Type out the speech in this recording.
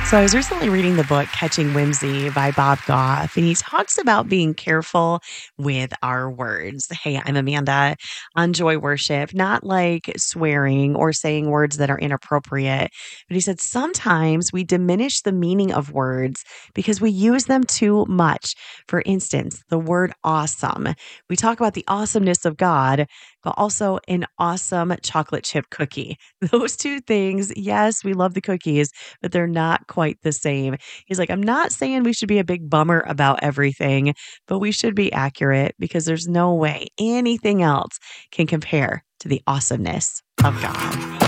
So I was recently reading the book Catching Whimsy by Bob Goff, and he talks about being careful with our words. Hey, I'm Amanda on Joy Worship, not like swearing or saying words that are inappropriate. But he said sometimes we diminish the meaning of words because we use them too much. For instance, the word awesome. We talk about the awesomeness of God, but also an awesome chocolate chip cookie. Those two things, yes, we love the cookies, but they're not quite the same. He's like, I'm not saying we should be a big bummer about everything, but we should be accurate because there's no way anything else can compare to the awesomeness of God.